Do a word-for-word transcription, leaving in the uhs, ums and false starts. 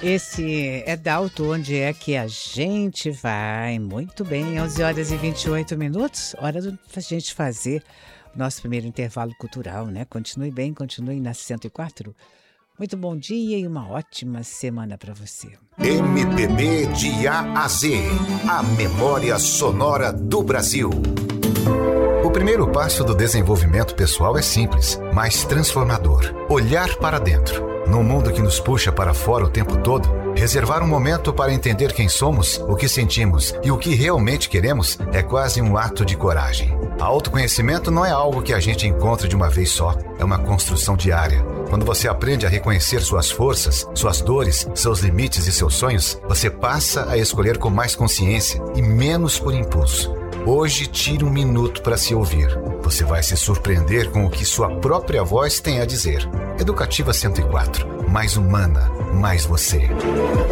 Esse é Dalto, onde é que a gente vai? Muito bem, onze horas e vinte e oito minutos, hora da gente fazer o nosso primeiro intervalo cultural, né? Continue bem, continue na cento e quatro. Muito bom dia e uma ótima semana para você. M P B de A a Z, a memória sonora do Brasil. O primeiro passo do desenvolvimento pessoal é simples, mas transformador. Olhar para dentro. Num mundo que nos puxa para fora o tempo todo, reservar um momento para entender quem somos, o que sentimos e o que realmente queremos é quase um ato de coragem. Autoconhecimento não é algo que a gente encontra de uma vez só, é uma construção diária. Quando você aprende a reconhecer suas forças, suas dores, seus limites e seus sonhos, você passa a escolher com mais consciência e menos por impulso. Hoje, tire um minuto para se ouvir. Você vai se surpreender com o que sua própria voz tem a dizer. Educativa cento e quatro. Mais humana, mais você.